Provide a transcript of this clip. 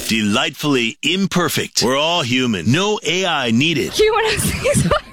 Delightfully imperfect. We're all human. No AI needed. You want to say something?